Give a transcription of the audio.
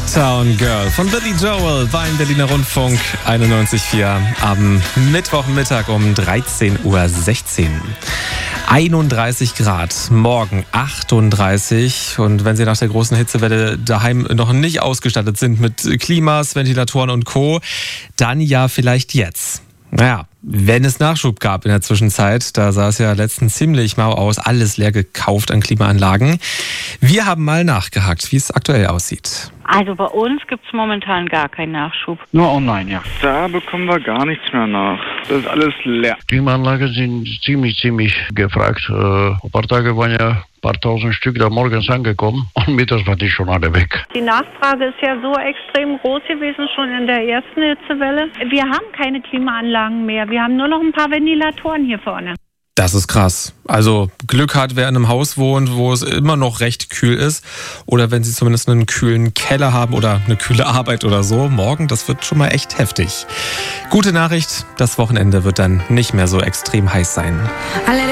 Uptown Girl von Billy Joel beim Berliner Rundfunk 91.4 am Mittwochmittag um 13.16 Uhr. 31 Grad, morgen 38. Und wenn Sie nach der großen Hitzewelle daheim noch nicht ausgestattet sind mit Klimas, Ventilatoren und Co., dann ja vielleicht jetzt. Naja, wenn es Nachschub gab in der Zwischenzeit, da sah es ja letztens ziemlich mau aus, alles leer gekauft an Klimaanlagen. Wir haben mal nachgehakt, wie es aktuell aussieht. Also bei uns gibt es momentan gar keinen Nachschub. Nur online, ja. Da bekommen wir gar nichts mehr nach. Das ist alles leer. Klimaanlagen sind ziemlich gefragt. Ein paar Tage waren ja ein paar tausend Stück da morgens angekommen und mittags waren die schon alle weg. Die Nachfrage ist ja so extrem groß gewesen, schon in der ersten Hitzewelle. Wir haben keine Klimaanlagen mehr. Wir haben nur noch ein paar Ventilatoren hier vorne. Das ist krass. Also Glück hat, wer in einem Haus wohnt, wo es immer noch recht kühl ist. Oder wenn Sie zumindest einen kühlen Keller haben oder eine kühle Arbeit oder so. Morgen, das wird schon mal echt heftig. Gute Nachricht, das Wochenende wird dann nicht mehr so extrem heiß sein.